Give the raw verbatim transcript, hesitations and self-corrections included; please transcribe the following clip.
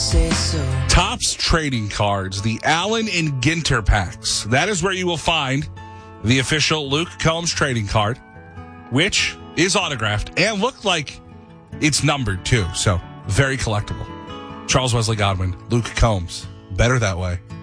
say so. Topps Trading Cards, the Allen and Ginter packs. That is where you will find the official Luke Combs trading card, which is autographed and looked like it's numbered too. So very collectible. Charles Wesley Godwin, Luke Combs. Better that way.